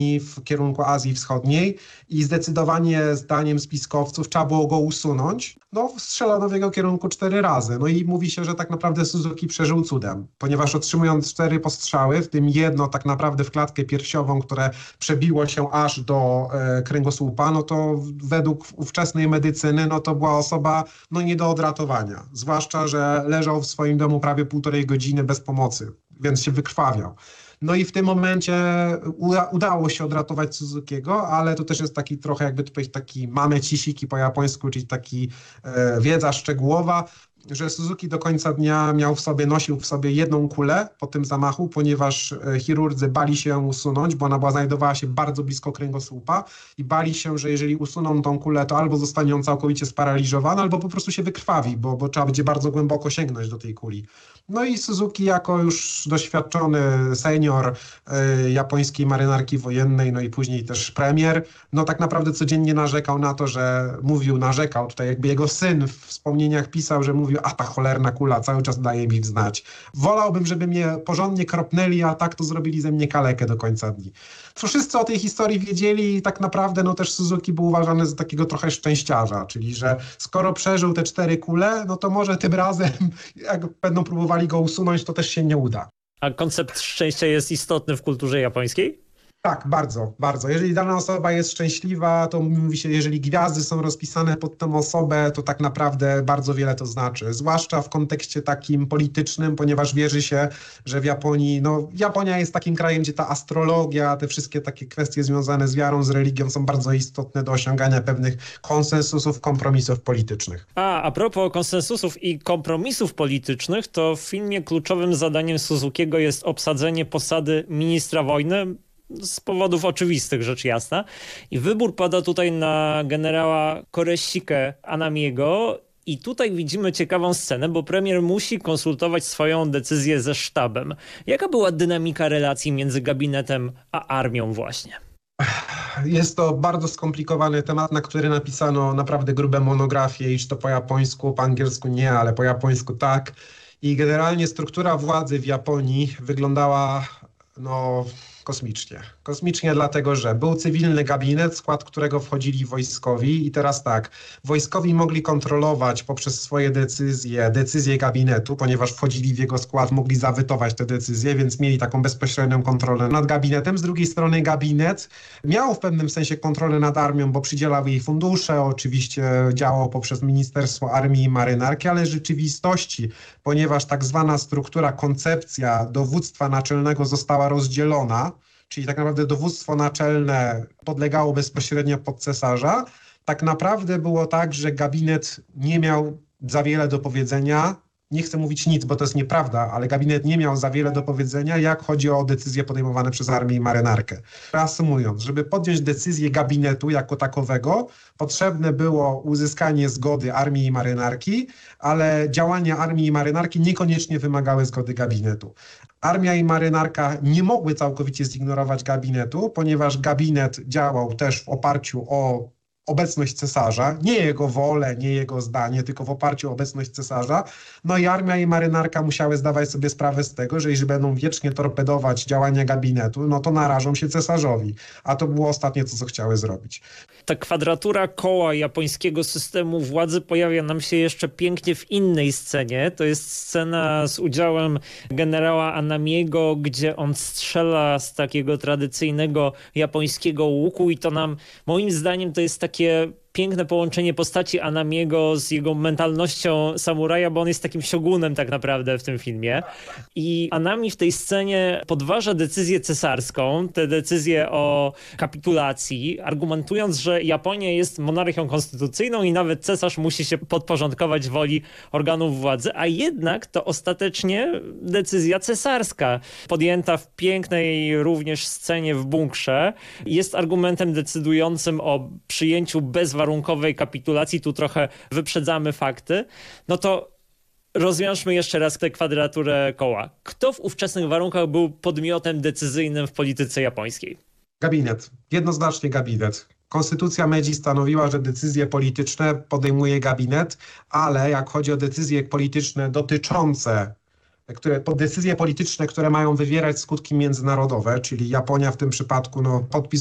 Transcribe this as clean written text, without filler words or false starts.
w kierunku Azji Wschodniej i zdecydowanie zdaniem spiskowców trzeba było go usunąć. No, strzelono w jego kierunku 4 razy. No i mówi się, że tak naprawdę Suzuki przeżył cudem, ponieważ otrzymując 4 postrzały, w tym jedno tak naprawdę w klatkę piersiową, które przebiło się aż do kręgosłupa, no to według ówczesnej medycyny, no to była osoba no nie do odratowania. Zwłaszcza, że leżał w swoim domu prawie 1,5 godziny bez pomocy, więc się wykrwawiał. No i w tym momencie udało się odratować Suzukiego, ale to też jest taki trochę jakby to powiedzieć taki mame cisiki po japońsku, czyli taki wiedza szczegółowa, że Suzuki do końca dnia nosił w sobie jedną kulę po tym zamachu, ponieważ chirurdzy bali się ją usunąć, bo ona znajdowała się bardzo blisko kręgosłupa i bali się, że jeżeli usuną tą kulę, to albo zostanie on całkowicie sparaliżowany, albo po prostu się wykrwawi, bo trzeba będzie bardzo głęboko sięgnąć do tej kuli. No i Suzuki jako już doświadczony senior japońskiej marynarki wojennej, no i później też premier, no tak naprawdę codziennie narzekał na to, narzekał, tutaj jakby jego syn w wspomnieniach pisał, że mówił, a ta cholerna kula cały czas daje mi znać. Wolałbym, żeby mnie porządnie kropnęli, a tak to zrobili ze mnie kalekę do końca dni. To wszyscy o tej historii wiedzieli i tak naprawdę no też Suzuki był uważany za takiego trochę szczęściarza, czyli że skoro przeżył te 4 kule, no to może tym razem jak będą próbowali go usunąć, to też się nie uda. A koncept szczęścia jest istotny w kulturze japońskiej? Tak, bardzo, bardzo. Jeżeli dana osoba jest szczęśliwa, to mówi się, jeżeli gwiazdy są rozpisane pod tę osobę, to tak naprawdę bardzo wiele to znaczy. Zwłaszcza w kontekście takim politycznym, ponieważ wierzy się, że w Japonii, Japonia jest takim krajem, gdzie ta astrologia, te wszystkie takie kwestie związane z wiarą, z religią są bardzo istotne do osiągania pewnych konsensusów, kompromisów politycznych. A propos konsensusów i kompromisów politycznych, to w filmie kluczowym zadaniem Suzukiego jest obsadzenie posady ministra wojny, z powodów oczywistych, rzecz jasna. I wybór pada tutaj na generała Koresikę Anamiego. I tutaj widzimy ciekawą scenę, bo premier musi konsultować swoją decyzję ze sztabem. Jaka była dynamika relacji między gabinetem a armią właśnie? Jest to bardzo skomplikowany temat, na który napisano naprawdę grube monografie, iż to po japońsku, po angielsku nie, ale po japońsku tak. I generalnie struktura władzy w Japonii wyglądała kosmicznie. Kosmicznie dlatego, że był cywilny gabinet, w skład którego wchodzili wojskowi i teraz tak, wojskowi mogli kontrolować poprzez swoje decyzje gabinetu, ponieważ wchodzili w jego skład, mogli zawetować te decyzje, więc mieli taką bezpośrednią kontrolę nad gabinetem. Z drugiej strony gabinet miał w pewnym sensie kontrolę nad armią, bo przydzielał jej fundusze, oczywiście działał poprzez Ministerstwo Armii i Marynarki, ale w rzeczywistości, ponieważ tak zwana struktura, koncepcja dowództwa naczelnego została rozdzielona, czyli tak naprawdę dowództwo naczelne podlegało bezpośrednio pod cesarza, tak naprawdę było tak, że gabinet nie miał za wiele do powiedzenia. Nie chcę mówić nic, bo to jest nieprawda, ale gabinet nie miał za wiele do powiedzenia, jak chodzi o decyzje podejmowane przez armię i marynarkę. Reasumując, żeby podjąć decyzję gabinetu jako takowego, potrzebne było uzyskanie zgody armii i marynarki, ale działania armii i marynarki niekoniecznie wymagały zgody gabinetu. Armia i marynarka nie mogły całkowicie zignorować gabinetu, ponieważ gabinet działał też w oparciu o obecność cesarza, nie jego wolę, nie jego zdanie, tylko w oparciu o obecność cesarza. No i armia i marynarka musiały zdawać sobie sprawę z tego, że jeżeli będą wiecznie torpedować działania gabinetu, no to narażą się cesarzowi. A to było ostatnie to, co chciały zrobić. Ta kwadratura koła japońskiego systemu władzy pojawia nam się jeszcze pięknie w innej scenie. To jest scena z udziałem generała Anamiego, gdzie on strzela z takiego tradycyjnego japońskiego łuku i to nam, moim zdaniem, to jest takie piękne połączenie postaci Anamiego z jego mentalnością samuraja, bo on jest takim shogunem tak naprawdę w tym filmie. I Anami w tej scenie podważa decyzję cesarską, tę decyzję o kapitulacji, argumentując, że Japonia jest monarchią konstytucyjną i nawet cesarz musi się podporządkować woli organów władzy, a jednak to ostatecznie decyzja cesarska, podjęta w pięknej również scenie w bunkrze, jest argumentem decydującym o przyjęciu bezwarunkowej kapitulacji. Tu trochę wyprzedzamy fakty. No to rozwiążmy jeszcze raz tę kwadraturę koła. Kto w ówczesnych warunkach był podmiotem decyzyjnym w polityce japońskiej? Gabinet. Jednoznacznie gabinet. Konstytucja Meiji stanowiła, że decyzje polityczne podejmuje gabinet, ale jak chodzi o decyzje polityczne dotyczące pod decyzje polityczne, które mają wywierać skutki międzynarodowe, czyli Japonia w tym przypadku podpis